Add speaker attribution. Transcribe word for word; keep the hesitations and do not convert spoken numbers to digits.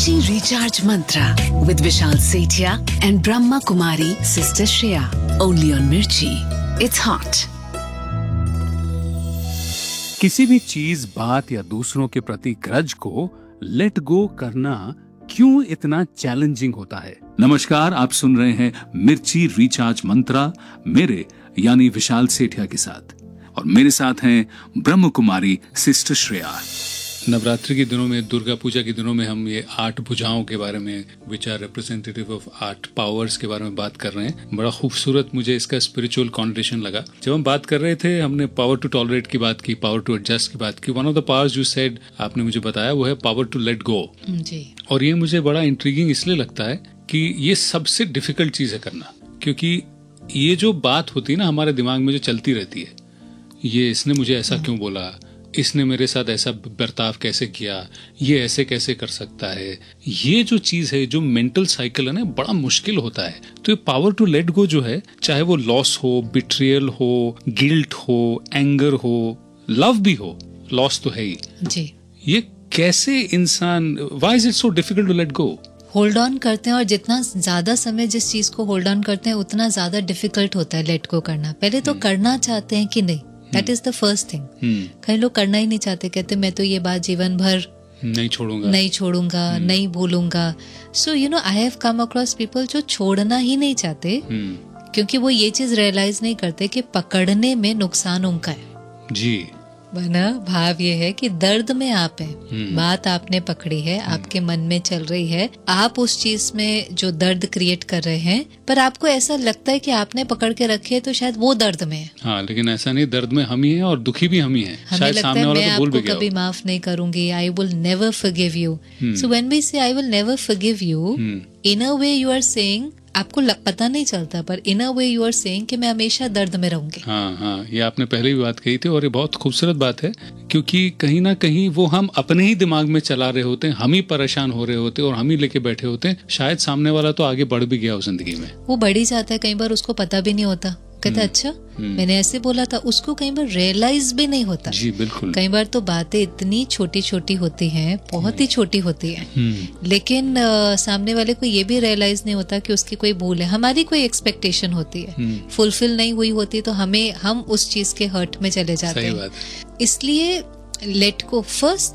Speaker 1: Mirchi Recharge Mantra with Vishal Sethia and Brahma Kumari Sister Shreya. Only on Mirchi. It's hot.
Speaker 2: किसी भी चीज, बात या दूसरों के प्रति ग्रज को लेट गो करना क्यों इतना चैलेंजिंग होता है? नमस्कार, आप सुन रहे हैं मिर्ची रिचार्ज मंत्रा मेरे यानी विशाल सेठिया के साथ, और मेरे साथ हैं ब्रह्म कुमारी सिस्टर श्रेया। नवरात्रि के दिनों में, दुर्गा पूजा के दिनों में हम ये आठ भुजाओं के बारे में, विच आर रिप्रेजेंटेटिव ऑफ आठ पावर्स के बारे में बात कर रहे हैं। बड़ा खूबसूरत मुझे इसका स्पिरिचुअल कॉन्टेशन लगा। जब हम बात कर रहे थे, हमने पावर टू टॉलरेट की बात की, पावर टू एडजस्ट की बात की। One of the powers you said, आपने मुझे बताया, वो है पावर टू लेट गो जी। और ये मुझे बड़ा इंट्रीगिंग इसलिए लगता है कि ये सबसे डिफिकल्ट चीज है करना, क्योंकि ये जो बात होती है ना हमारे दिमाग में, जो चलती रहती है, ये इसने मुझे ऐसा क्यों बोला, इसने मेरे साथ ऐसा बर्ताव कैसे किया, ये ऐसे कैसे कर सकता है, ये जो चीज है, जो मेंटल साइकिल है ना, बड़ा मुश्किल होता है। तो ये पावर टू लेट गो जो है, चाहे वो लॉस हो, बिट्रियल हो, गिल्ट हो, एंगर हो, लव भी हो, लॉस तो है ही जी। ये कैसे इंसान, why is it so difficult to let go?
Speaker 3: Hold on करते हैं, और जितना ज्यादा समय जिस चीज को होल्ड ऑन करते हैं उतना ज्यादा डिफिकल्ट होता है लेट गो करना। पहले तो करना चाहते हैं कि नहीं, that is the first thing. कई लोग करना ही नहीं चाहते, कहते मैं तो ये बात जीवन भर
Speaker 2: नहीं छोड़ूंगा
Speaker 3: नहीं छोड़ूंगा hmm. नहीं भूलूंगा। So you know I have come across people जो छोड़ना ही नहीं चाहते, hmm. क्योंकि वो ये चीज रियलाइज नहीं करते कि पकड़ने में नुकसान उनका है जी। ना भाव ये है कि दर्द में आप हैं, बात आपने पकड़ी है, आपके मन में चल रही है, आप उस चीज में जो दर्द क्रिएट कर रहे हैं, पर आपको ऐसा लगता है कि आपने पकड़ के रखे है तो शायद वो दर्द में है।
Speaker 2: हाँ, लेकिन ऐसा नहीं, दर्द में हम ही हैं और दुखी भी हम ही हैं।
Speaker 3: हमें लगता है मैं आपको कभी माफ नहीं करूंगी, I will never forgive you. So when we से I will never forgive you, in a way you are saying, आपको पता नहीं चलता, पर इन अ वे यू आर सेइंग कि मैं हमेशा दर्द में रहूंगी।
Speaker 2: हाँ हाँ, ये आपने पहले भी बात कही थी, और ये बहुत खूबसूरत बात है, क्योंकि कहीं ना कहीं वो हम अपने ही दिमाग में चला रहे होते हैं, हम ही परेशान हो रहे होते हैं और हम ही लेके बैठे होते हैं। शायद सामने वाला तो आगे बढ़ भी गया हो जिंदगी में,
Speaker 3: वो बढ़ ही जाता है, कई बार उसको पता भी नहीं होता, कहता अच्छा मैंने ऐसे बोला था, उसको कई बार रियलाइज भी नहीं होता
Speaker 2: जी। बिल्कुल,
Speaker 3: कई बार तो बातें इतनी छोटी छोटी होती हैं, बहुत ही छोटी होती हैं, लेकिन आ, सामने वाले को ये भी रियलाइज नहीं होता कि उसकी कोई भूल है, हमारी कोई एक्सपेक्टेशन होती है, फुलफिल नहीं हुई होती, तो हमें हम उस चीज के हर्ट में चले जाते हैं। इसलिए लेट गो, फर्स्ट